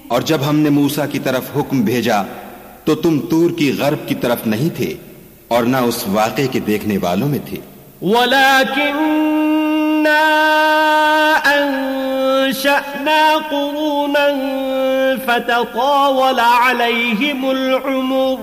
और जब हमने मूसा की तरफ हुक्म भेजा तो तुम तूर की गर्ब की तरफ नहीं थे और न उस वाक़े के देखने वालों में थे। वलाकिन्ना अंशअना क़ुरूनन फततावल अलैहिमुल उमर